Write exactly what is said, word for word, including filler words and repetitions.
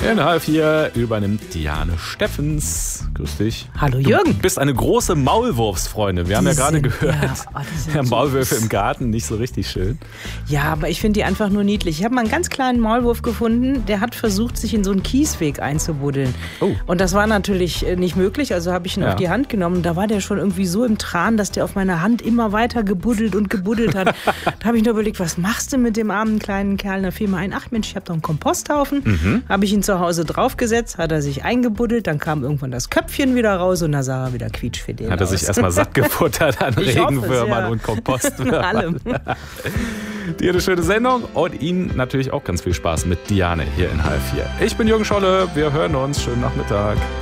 In halb vier übernimmt Diane Steffens. Grüß dich. Hallo Jürgen. Du bist eine große Maulwurfsfreundin. Wir haben Die ja gerade sind- gehört, ja, oh, die sind ja, süß. Maulwürfe im Garten, nicht so richtig schön. Ja, aber ich finde die einfach nur niedlich. Ich habe mal einen ganz kleinen Maulwurf gefunden, der hat versucht, sich in so einen Kiesweg einzubuddeln. Oh. Und das war natürlich äh, nicht möglich, also habe ich ihn Ja. auf die Hand genommen. Da war der schon irgendwie so im Tran, dass der auf meiner Hand immer weiter gebuddelt und gebuddelt hat. Da habe ich nur überlegt, was machst du mit dem armen kleinen Kerl? Da fiel mir ein, ach Mensch, ich habe doch einen Komposthaufen. Mhm. Habe ich ihn zu Hause draufgesetzt, hat er sich eingebuddelt, dann kam irgendwann das Köpfchen wieder raus und da sah er wieder quietschfidel Hat er aus. sich erstmal satt gefuttert an Ich hoffe es, Regenwürmern ja. und Kompostwürmern. Allem. Dir eine schöne Sendung und Ihnen natürlich auch ganz viel Spaß mit Diane hier in halb vier. Ich bin Jürgen Scholle, wir hören uns. Schönen Nachmittag.